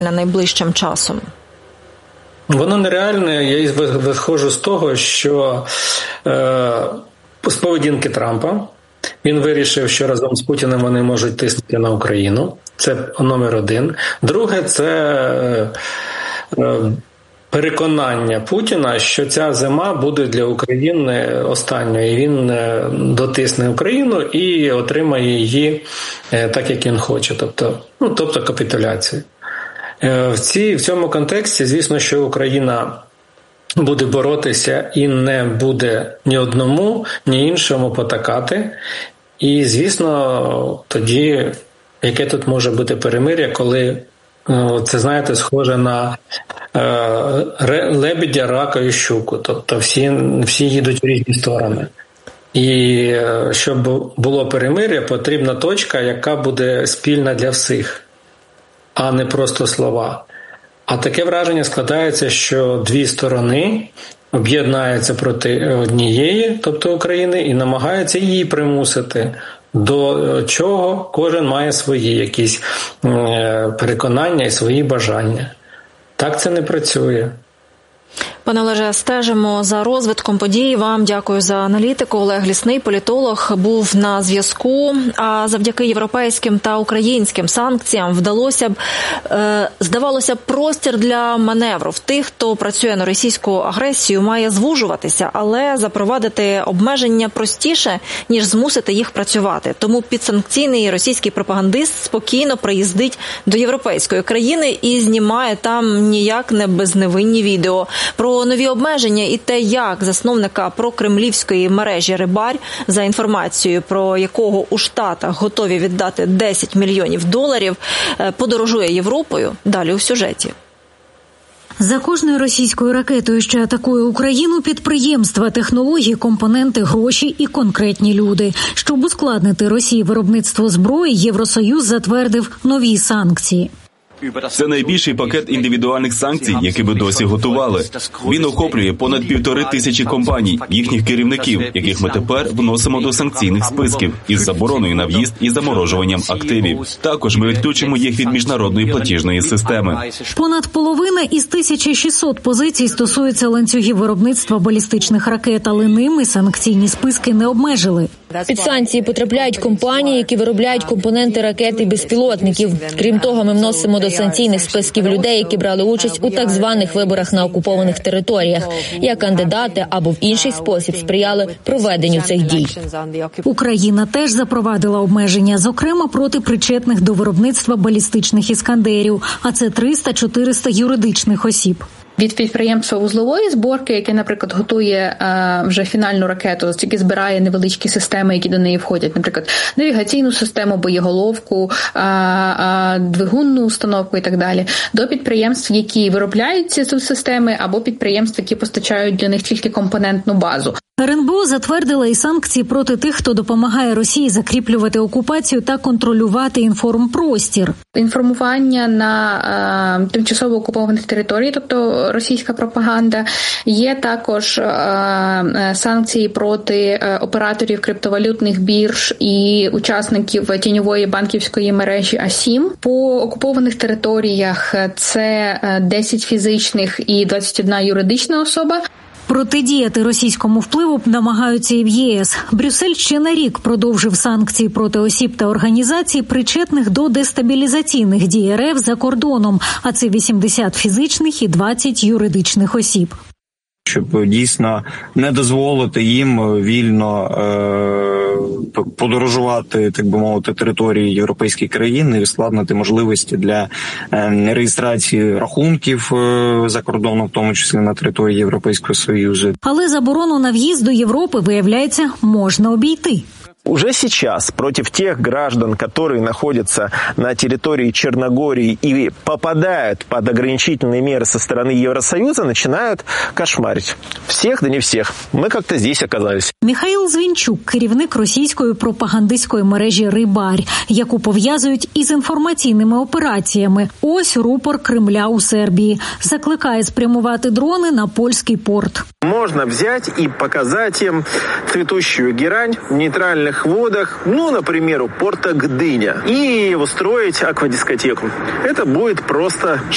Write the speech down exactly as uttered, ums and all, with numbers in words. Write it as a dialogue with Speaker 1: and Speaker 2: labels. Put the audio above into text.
Speaker 1: найближчим часом?
Speaker 2: Воно нереальне. Я виходжу з того, що е, з поведінки Трампа він вирішив, що разом з Путіним вони можуть тиснути на Україну. Це номер один. Друге – це е, переконання Путіна, що ця зима буде для України останньою. І він е, дотисне Україну і отримає її е, так, як він хоче. Тобто, ну, тобто капітуляцію. В, цій, в цьому контексті, звісно, що Україна буде боротися і не буде ні одному, ні іншому потакати. І, звісно, тоді, яке тут може бути перемир'я, коли це, знаєте, схоже на е, лебедя, рака і щуку. Тобто всі, всі їдуть в різні сторони. І щоб було перемир'я, потрібна точка, яка буде спільна для всіх, а не просто слова. А таке враження складається, що дві сторони об'єднаються проти однієї, тобто України, і намагаються її примусити, до чого кожен має свої якісь переконання і свої бажання. Так це не працює.
Speaker 1: Пане Олеже, стежимо за розвитком подій. Вам дякую за аналітику. Олег Лісний, політолог, був на зв'язку. А завдяки європейським та українським санкціям вдалося б, е, здавалося б, простір для маневру в тих, хто працює на російську агресію, має звужуватися, але запровадити обмеження простіше, ніж змусити їх працювати. Тому підсанкційний російський пропагандист спокійно приїздить до європейської країни і знімає там ніяк не безневинні відео. Про нові обмеження і те, як засновника прокремлівської мережі «Рибарь», за інформацією про якого у Штатах готові віддати десять мільйонів доларів, подорожує Європою, далі у сюжеті.
Speaker 3: За кожною російською ракетою, що атакує Україну, підприємства, технології, компоненти, гроші і конкретні люди. Щоб ускладнити Росії виробництво зброї, Євросоюз затвердив нові санкції.
Speaker 4: Це найбільший пакет індивідуальних санкцій, які ви досі готували. Він охоплює понад півтори тисячі компаній, їхніх керівників, яких ми тепер вносимо до санкційних списків із забороною на в'їзд і заморожуванням активів. Також ми відключимо їх від міжнародної платіжної системи.
Speaker 3: Понад половина із тисячі шістсот позицій стосується ланцюгів виробництва балістичних ракет, але ними санкційні списки не обмежили.
Speaker 5: Під санкції потрапляють компанії, які виробляють компоненти ракет і безпілотників. Крім того, ми вносимо до санкційних списків людей, які брали участь у так званих виборах на окупованих територіях, як кандидати або в інший спосіб сприяли проведенню цих дій.
Speaker 3: Україна теж запровадила обмеження, зокрема проти причетних до виробництва балістичних іскандерів, а це триста-чотириста юридичних осіб.
Speaker 6: Від підприємства вузлової зборки, яке, наприклад, готує а, вже фінальну ракету, тільки збирає невеличкі системи, які до неї входять, наприклад, навігаційну систему, боєголовку, а, а, двигунну установку і так далі, до підприємств, які виробляють ці системи, або підприємств, які постачають для них тільки компонентну базу.
Speaker 3: РНБО затвердила і санкції проти тих, хто допомагає Росії закріплювати окупацію та контролювати інформпростір.
Speaker 6: Інформування на а, тимчасово окупованих територіях, тобто російська пропаганда. Є також а, санкції проти а, операторів криптовалютних бірж і учасників тіньової банківської мережі А сім. По окупованих територіях це десять фізичних і двадцять одна юридична особа.
Speaker 3: Протидіяти російському впливу намагаються і в ЄС. Брюссель ще на рік продовжив санкції проти осіб та організацій, причетних до дестабілізаційних дій РФ за кордоном, а це вісімдесят фізичних і двадцять юридичних осіб.
Speaker 7: Щоб дійсно не дозволити їм вільно е- подорожувати, так би мовити, території європейських країн і ускладнити можливості для е- реєстрації рахунків е- за кордоном, в тому числі на території Європейського Союзу.
Speaker 3: Але заборону на в'їзд до Європи, виявляється, можна обійти.
Speaker 8: Уже сейчас против тех граждан, которые находятся на территории Черногории и попадают под ограничительные меры со стороны Евросоюза, начинают кошмарить. Всех, да не всех. Мы как-то здесь оказались.
Speaker 3: Михаїл Звінчук, керівник російської пропагандистської мережі «Рибарь», яку пов'язують із інформаційними операціями. Ось рупор Кремля у Сербії. Закликає спрямувати дрони на польський порт.
Speaker 8: Можно взять и показать им цветущую герань в нейтральных водах, ну, например, у порта Гдыня, и устроить аквадискотеку. Это будет просто